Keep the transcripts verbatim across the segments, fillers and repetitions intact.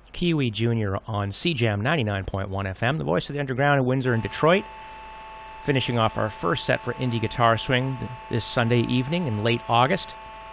Kiwi Junior on C Jam ninety-nine point one F M, the voice of the underground in Windsor and Detroit. Finishing off our first set for Indie Guitar Swing this Sunday evening in late August.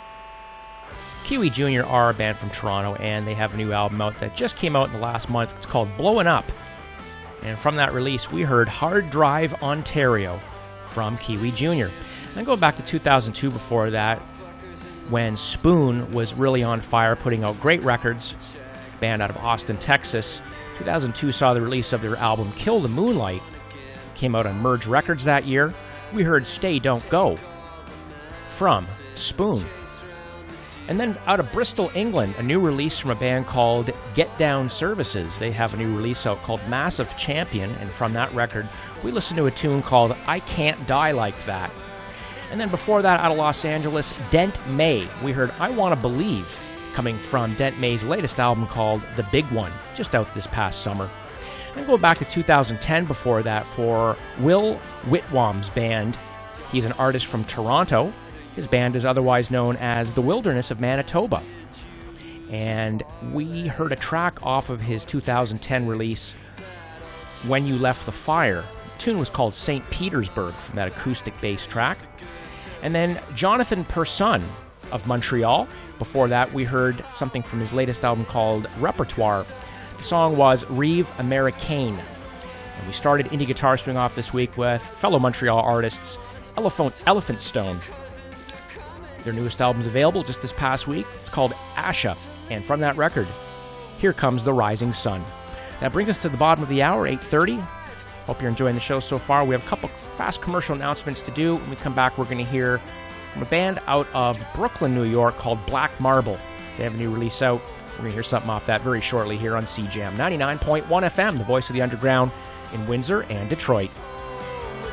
Kiwi Junior are a band from Toronto, and they have a new album out that just came out in the last month. It's called Blowin' Up. And from that release, we heard Hard Drive Ontario from Kiwi Junior And go back to two thousand two before that, when Spoon was really on fire, putting out great records. Band out of Austin, Texas. two thousand two saw the release of their album Kill the Moonlight. Came out on Merge Records that year. We heard Stay Don't Go from Spoon. And then out of Bristol, England, a new release from a band called Get Down Services. They have a new release out called Massive Champion, and from that record, we listened to a tune called I Can't Die Like That. And then before that, out of Los Angeles, Dent May. We heard I Wanna Believe, coming from Dent May's latest album called The Big One, just out this past summer. And go back to two thousand ten before that for Will Whitwam's band. He's an artist from Toronto. His band is otherwise known as The Wilderness of Manitoba. And we heard a track off of his two thousand ten release, When You Left the Fire. The tune was called Saint Petersburg from that acoustic bass track. And then Jonathan Person of Montreal. Before that, we heard something from his latest album called Repertoire. The song was Rive Americaine. And we started Indie Guitar Swing off this week with fellow Montreal artists Elephant, Elephant Stone. Their newest album's available just this past week. It's called Asha. And from that record, Here Comes the Rising Sun. That brings us to the bottom of the hour, eight thirty. Hope you're enjoying the show so far. We have a couple fast commercial announcements to do. When we come back, we're going to hear from a band out of Brooklyn, New York called Black Marble. They have a new release out. We're going to hear something off that very shortly here on C Jam ninety-nine point one F M, the voice of the underground in Windsor and Detroit.